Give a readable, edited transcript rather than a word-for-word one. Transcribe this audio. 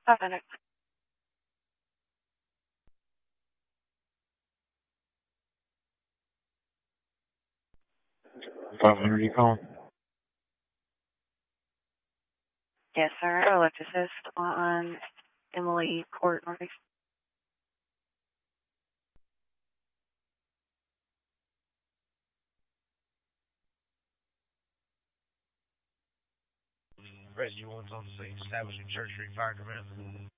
500. 500, you calling? Yes, sir. Electricist on Emily Court Northeast. Reggie wants on the establishing surgery, fire command.